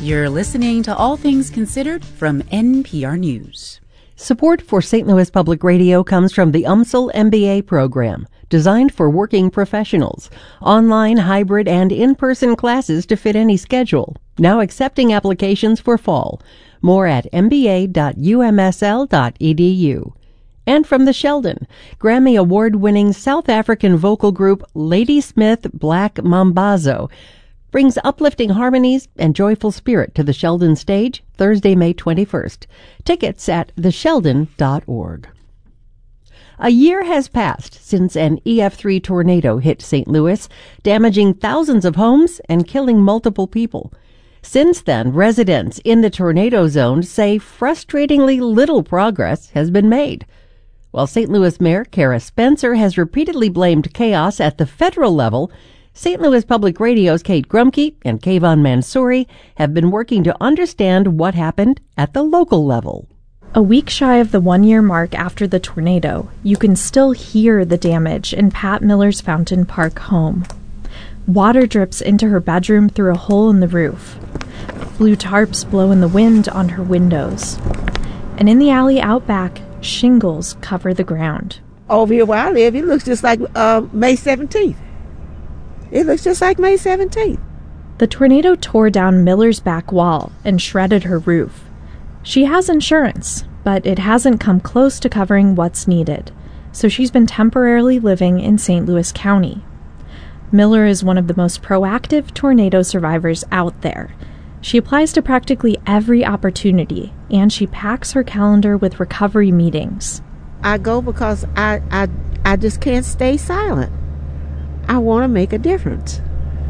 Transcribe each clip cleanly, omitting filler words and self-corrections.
You're listening to All Things Considered from NPR News. Support for St. Louis Public Radio comes from the UMSL MBA program, designed for working professionals. Online, hybrid, and in-person classes to fit any schedule. Now accepting applications for fall. More at mba.umsl.edu. And from the Sheldon, Grammy Award-winning South African vocal group Ladysmith Black Mambazo brings uplifting harmonies and joyful spirit to the Sheldon stage Thursday, May 21st. Tickets at thesheldon.org. A year has passed since an EF3 tornado hit St. Louis, damaging thousands of homes and killing multiple people. Since then, residents in the tornado zone say frustratingly little progress has been made. While St. Louis Mayor Kara Spencer has repeatedly blamed chaos at the federal level, St. Louis Public Radio's Kate Grumke and Kayvon Mansouri have been working to understand what happened at the local level. A week shy of the one-year mark after the tornado, you can still hear the damage in Pat Miller's Fountain Park home. Water drips into her bedroom through a hole in the roof. Blue tarps blow in the wind on her windows. And in the alley out back, shingles cover the ground. Over here where I live, it looks just like May 17th. It looks just like May 17th. The tornado tore down Miller's back wall and shredded her roof. She has insurance, but it hasn't come close to covering what's needed, so she's been temporarily living in St. Louis County. Miller is one of the most proactive tornado survivors out there. She applies to practically every opportunity, and she packs her calendar with recovery meetings. I go because I just can't stay silent. I want to make a difference.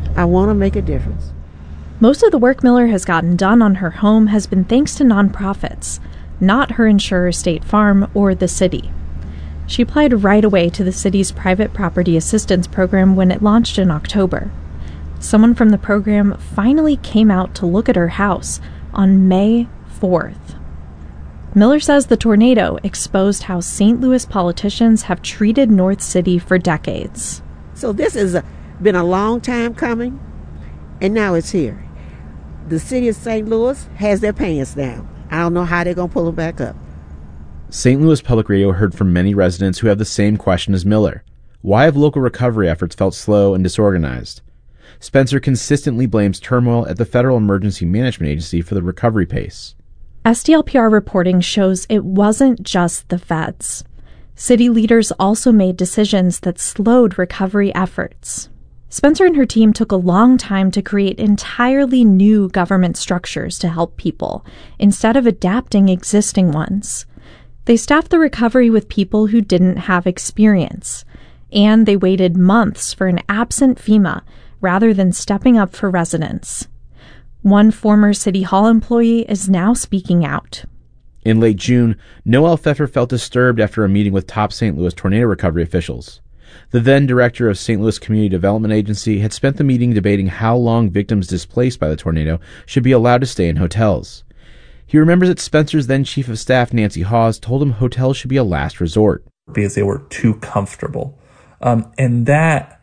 Most of the work Miller has gotten done on her home has been thanks to nonprofits, not her insurer State Farm or the city. She applied right away to the city's private property assistance program when it launched in October. Someone from the program finally came out to look at her house on May 4th. Miller says the tornado exposed how St. Louis politicians have treated North City for decades. So this has been a long time coming, and now it's here. The city of St. Louis has their pants down. I don't know how they're going to pull them back up. St. Louis Public Radio heard from many residents who have the same question as Miller. Why have local recovery efforts felt slow and disorganized? Spencer consistently blames turmoil at the Federal Emergency Management Agency for the recovery pace. SDLPR reporting shows it wasn't just the feds. City leaders also made decisions that slowed recovery efforts. Spencer and her team took a long time to create entirely new government structures to help people, instead of adapting existing ones. They staffed the recovery with people who didn't have experience, and they waited months for an absent FEMA rather than stepping up for residents. One former City Hall employee is now speaking out. In late June, Noel Pfeffer felt disturbed after a meeting with top St. Louis tornado recovery officials. The then director of St. Louis Community Development Agency had spent the meeting debating how long victims displaced by the tornado should be allowed to stay in hotels. He remembers that Spencer's then chief of staff, Nancy Hawes, told him hotels should be a last resort. Because they were too comfortable. And that